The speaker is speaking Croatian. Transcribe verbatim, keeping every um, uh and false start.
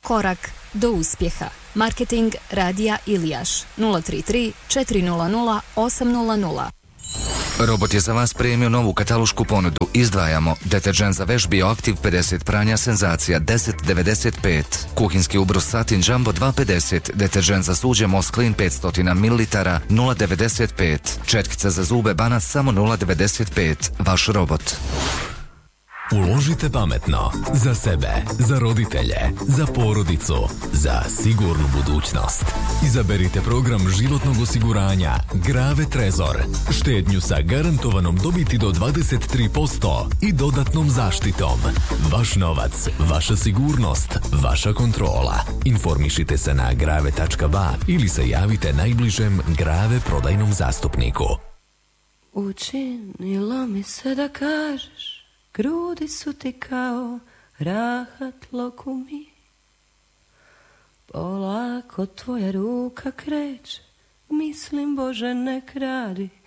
Korak do uspjeha. Marketing Radija Ilijaš nula tri tri četiri nula nula osam nula nula. Robot je za vas pripremio novu katalošku ponudu. Izdvajamo deterđent za veš Bioaktiv pedeset pranja Senzacija deset devedeset pet, kuhinski ubrus Satin Jumbo dva pedeset, deterđent za suđe Mosklin petsto mililitara nula devedeset pet, četkica za zube Banac samo nula devedeset pet. Vaš robot. Uložite pametno. Za sebe, za roditelje, za porodicu, za sigurnu budućnost. Izaberite program životnog osiguranja Grave Trezor. Štednju sa garantovanom dobiti do dvadeset tri posto i dodatnom zaštitom. Vaš novac, vaša sigurnost, vaša kontrola. Informišite se na grave tačka ba ili se javite najbližem Grave prodajnom zastupniku. Učinilo mi se da kažeš, grudi su ti kao rahat lokumi. Polako tvoja ruka kreće, mislim Bože nek radi.